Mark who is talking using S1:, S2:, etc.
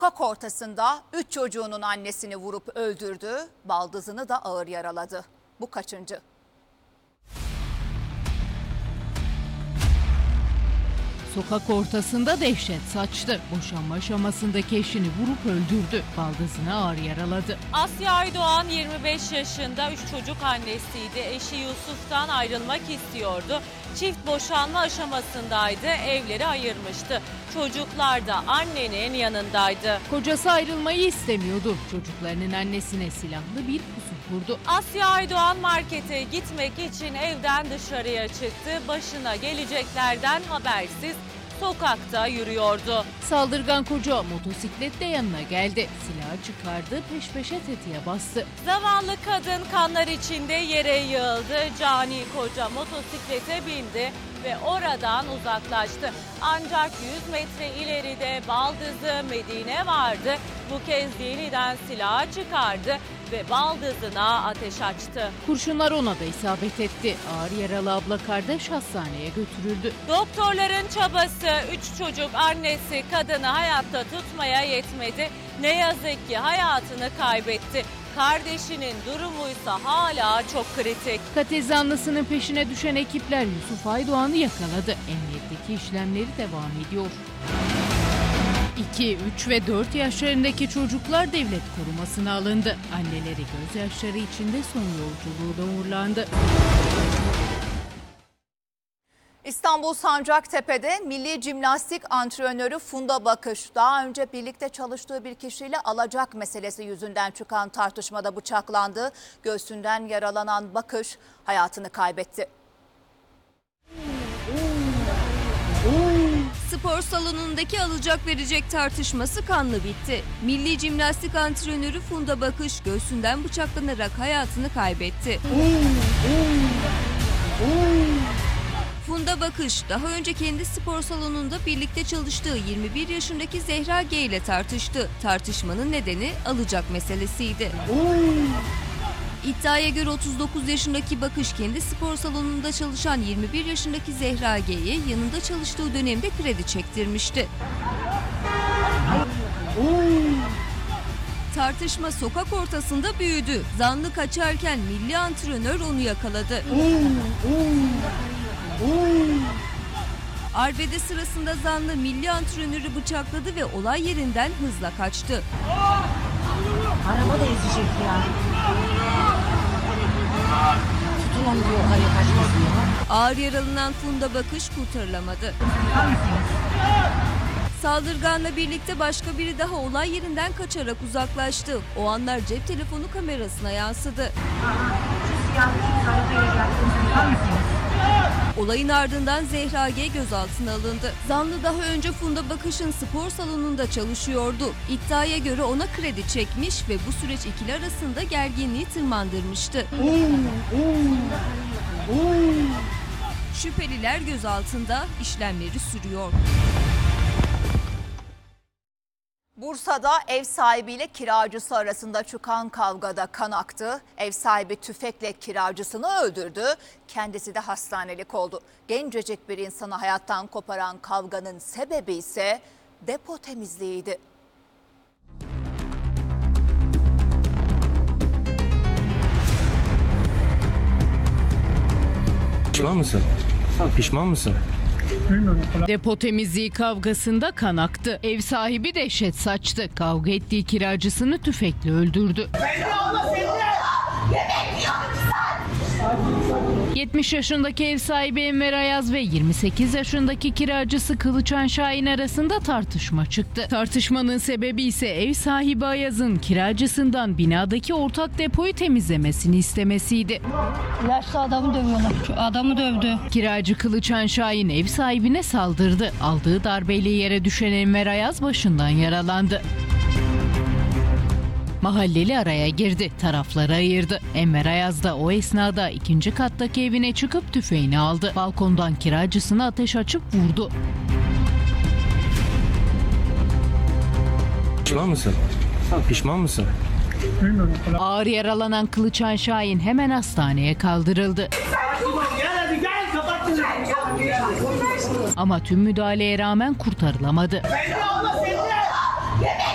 S1: Sokak ortasında 3 çocuğunun annesini vurup öldürdü, baldızını da ağır yaraladı. Bu kaçıncı?
S2: Sokak ortasında dehşet saçtı. Boşanma aşamasındaki eşini vurup öldürdü. Baldızını ağır yaraladı.
S3: Asya Aydoğan 25 yaşında 3 çocuk annesiydi. Eşi Yusuf'tan ayrılmak istiyordu. Çift boşanma aşamasındaydı. Evleri ayırmıştı. Çocuklar da annenin yanındaydı.
S2: Kocası ayrılmayı istemiyordu. Çocuklarının annesine silahlı bir pusu kurdu.
S3: Asya Aydoğan markete gitmek için evden dışarıya çıktı. Başına geleceklerden habersiz sokakta yürüyordu.
S2: Saldırgan koca motosikletle yanına geldi. Silahı çıkardı, peş peşe tetiğe bastı.
S3: Zavallı kadın kanlar içinde yere yığıldı. Cani koca motosiklete bindi ve oradan uzaklaştı. Ancak 100 metre ileride baldızı Medine vardı. Bu kez yeniden silahı çıkardı ve baldızına ateş açtı.
S2: Kurşunlar ona da isabet etti. Ağır yaralı abla kardeş hastaneye götürüldü.
S3: Doktorların çabası 3 çocuk annesi kadını hayatta tutmaya yetmedi. Ne yazık ki hayatını kaybetti. Kardeşinin durumuysa hala çok kritik.
S2: Katil zanlısının peşine düşen ekipler Yusuf Aydoğan'ı yakaladı. Emniyetteki işlemleri devam ediyor. 2, 3 ve 4 yaşlarındaki çocuklar devlet korumasına alındı. Anneleri gözyaşları içinde son yolculuğuna uğurlandı.
S1: İstanbul Sancaktepe'de milli jimnastik antrenörü Funda Bakış daha önce birlikte çalıştığı bir kişiyle alacak meselesi yüzünden çıkan tartışmada bıçaklandı. Göğsünden yaralanan Bakış hayatını kaybetti.
S4: Spor salonundaki alacak verecek tartışması kanlı bitti. Milli jimnastik antrenörü Funda Bakış göğsünden bıçaklanarak hayatını kaybetti. Funda Bakış daha önce kendi spor salonunda birlikte çalıştığı 21 yaşındaki Zehra G ile tartıştı. Tartışmanın nedeni alacak meselesiydi. İddiaya göre 39 yaşındaki Bakış kendi spor salonunda çalışan 21 yaşındaki Zehra G'ye yanında çalıştığı dönemde kredi çektirmişti. Tartışma sokak ortasında büyüdü. Zanlı kaçarken milli antrenör onu yakaladı. Arbede sırasında zanlı milli antrenörü bıçakladı ve olay yerinden hızla kaçtı.
S5: Araba da ezecek ya. Tutun diyor, yukarıya kaçmasın ya.
S4: Ağır yaralanan Funda Bakış kurtarılamadı. Saldırganla birlikte başka biri daha olay yerinden kaçarak uzaklaştı. O anlar cep telefonu kamerasına yansıdı. Olayın ardından Zehra G gözaltına alındı. Zanlı daha önce Funda Bakış'ın spor salonunda çalışıyordu. İddiaya göre ona kredi çekmiş ve bu süreç ikili arasında gerginliği tırmandırmıştı. Şüpheliler gözaltında, işlemleri sürüyor.
S1: Bursa'da ev sahibiyle kiracısı arasında çıkan kavgada kan aktı. Ev sahibi tüfekle kiracısını öldürdü. Kendisi de hastanelik oldu. Gencecik bir insanı hayattan koparan kavganın sebebi ise depo temizliğiydi.
S6: Pişman mısın? Pişman mısın?
S2: Depo temizliği kavgasında kan aktı. Ev sahibi dehşet saçtı. Kavga ettiği kiracısını tüfekle öldürdü. 70 yaşındaki ev sahibi Enver Ayaz ve 28 yaşındaki kiracısı Kılıçhan Şahin arasında tartışma çıktı. Tartışmanın sebebi ise ev sahibi Ayaz'ın kiracısından binadaki ortak depoyu temizlemesini istemesiydi.
S5: Yaşlı adamı dövüyorlar. Şu adamı dövdü.
S2: Kiracı Kılıçhan Şahin ev sahibine saldırdı. Aldığı darbeyle yere düşen Enver Ayaz başından yaralandı. Mahalleli araya girdi, tarafları ayırdı. Enver Ayaz da o esnada ikinci kattaki evine çıkıp tüfeğini aldı. Balkondan kiracısına ateş açıp vurdu.
S6: Pişman mısın? Pişman mısın?
S2: Ağır yaralanan Kılıçhan Şahin hemen hastaneye kaldırıldı. Ama tüm müdahaleye rağmen kurtarılamadı.